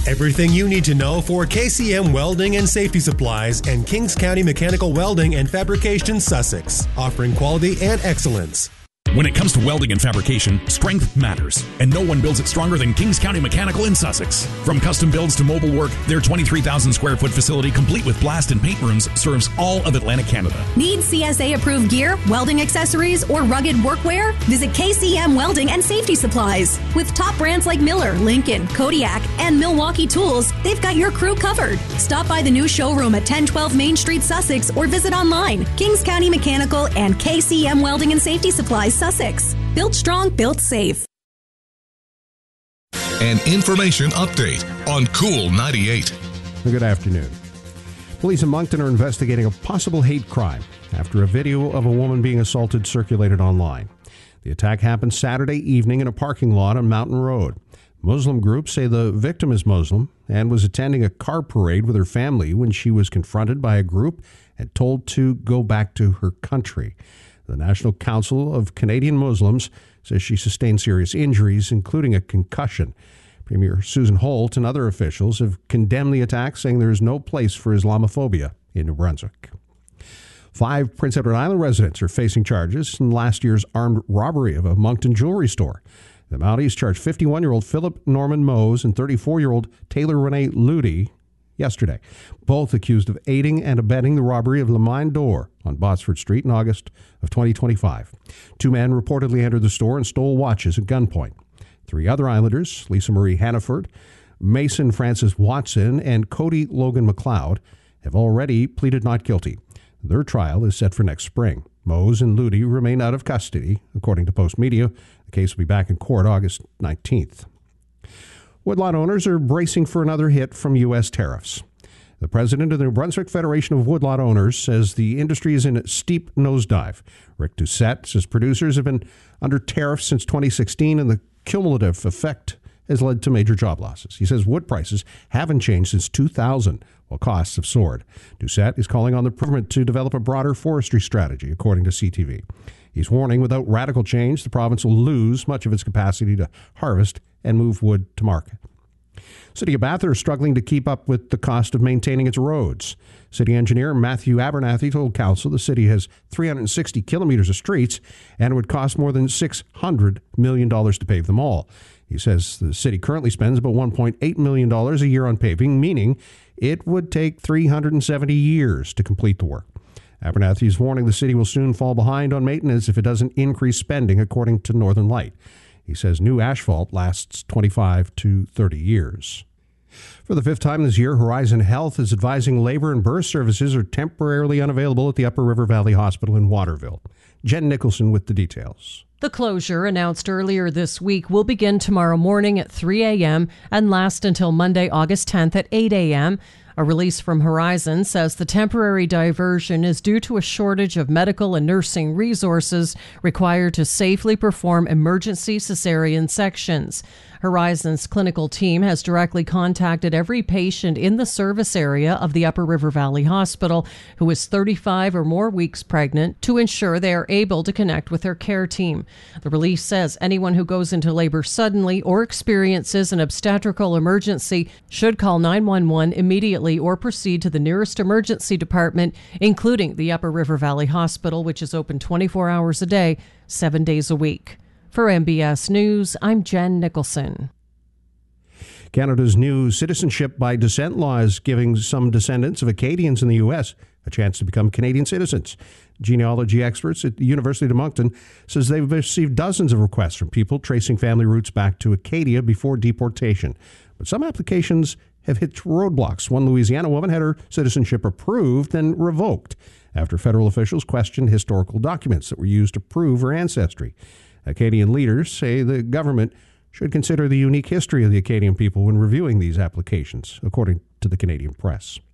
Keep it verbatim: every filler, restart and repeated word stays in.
Everything you need to know for K C M Welding and Safety Supplies and Kings County Mechanical Welding and Fabrication, Sussex, offering quality and excellence. When it comes to welding and fabrication, strength matters, and no one builds it stronger than Kings County Mechanical in Sussex. From custom builds to mobile work, their twenty-three thousand square foot facility, complete with blast and paint rooms, serves all of Atlantic Canada. Need C S A-approved gear, welding accessories, or rugged workwear? Visit K C M Welding and Safety Supplies. With top brands like Miller, Lincoln, Kodiak, and Milwaukee Tools, they've got your crew covered. Stop by the new showroom at ten twelve Main Street, Sussex, or visit online. Kings County Mechanical and K C M Welding and Safety Supplies, Sussex. Built strong, built safe. An information update on Cool ninety-eight. Good afternoon. Police in Moncton are investigating a possible hate crime after a video of a woman being assaulted circulated online. The attack happened Saturday evening in a parking lot on Mountain Road. Muslim groups say the victim is Muslim and was attending a car parade with her family when she was confronted by a group and told to go back to her country. The National Council of Canadian Muslims says she sustained serious injuries, including a concussion. Premier Susan Holt and other officials have condemned the attack, saying there is no place for Islamophobia in New Brunswick. Five Prince Edward Island residents are facing charges in last year's armed robbery of a Moncton jewelry store. The Mounties charged fifty-one-year-old Philip Norman Mose and thirty-four-year-old Taylor Renee Ludi yesterday, both accused of aiding and abetting the robbery of Le Mine d'Or on Botsford Street in August of twenty twenty-five. Two men reportedly entered the store and stole watches at gunpoint. Three other Islanders, Lisa Marie Hannaford, Mason Francis Watson, and Cody Logan McLeod, have already pleaded not guilty. Their trial is set for next spring. Mose and Ludi remain out of custody, according to Post Media. The case will be back in court August nineteenth. Woodlot owners are bracing for another hit from U S tariffs. The president of the New Brunswick Federation of Woodlot Owners says the industry is in a steep nosedive. Rick Doucette says producers have been under tariffs since twenty sixteen, and the cumulative effect has led to major job losses. He says wood prices haven't changed since two thousand, while costs have soared. Doucette is calling on the government to develop a broader forestry strategy, according to C T V. He's warning without radical change, the province will lose much of its capacity to harvest and move wood to market. City of Bathurst is struggling to keep up with the cost of maintaining its roads. City engineer Matthew Abernathy told council the city has three hundred sixty kilometers of streets and it would cost more than six hundred million dollars to pave them all. He says the city currently spends about one point eight million dollars a year on paving, meaning it would take three hundred seventy years to complete the work. Abernathy is warning the city will soon fall behind on maintenance if it doesn't increase spending, according to Northern Light. He says new asphalt lasts twenty-five to thirty years. For the fifth time this year, Horizon Health is advising labor and birth services are temporarily unavailable at the Upper River Valley Hospital in Waterville. Jen Nicholson with the details. The closure, announced earlier this week, will begin tomorrow morning at three a.m. and last until Monday, August tenth at eight a.m. A release from Horizon says the temporary diversion is due to a shortage of medical and nursing resources required to safely perform emergency cesarean sections. Horizon's clinical team has directly contacted every patient in the service area of the Upper River Valley Hospital who is thirty-five or more weeks pregnant to ensure they are able to connect with their care team. The release says anyone who goes into labor suddenly or experiences an obstetrical emergency should call nine one one immediately or proceed to the nearest emergency department, including the Upper River Valley Hospital, which is open twenty-four hours a day, seven days a week. For M B S News, I'm Jen Nicholson. Canada's new citizenship by descent law is giving some descendants of Acadians in the U S a chance to become Canadian citizens. Genealogy experts at the University of Moncton says they've received dozens of requests from people tracing family roots back to Acadia before deportation. But some applications have hit roadblocks. One Louisiana woman had her citizenship approved and revoked after federal officials questioned historical documents that were used to prove her ancestry. Acadian leaders say the government should consider the unique history of the Acadian people when reviewing these applications, according to the Canadian press.